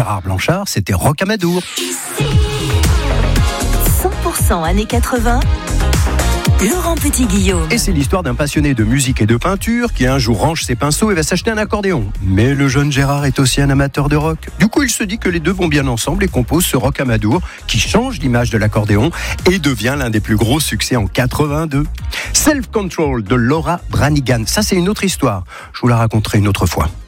Gérard Blanchard, c'était Rocamadour. 100% années 80. Laurent Petit-Guillaume. Et c'est l'histoire d'un passionné de musique et de peinture qui un jour range ses pinceaux et va s'acheter un accordéon. Mais le jeune Gérard est aussi un amateur de rock. Du coup, il se dit que les deux vont bien ensemble et compose ce Rocamadour qui change l'image de l'accordéon et devient l'un des plus gros succès en 82. Self Control de Laura Branigan. Ça, c'est une autre histoire. Je vous la raconterai une autre fois.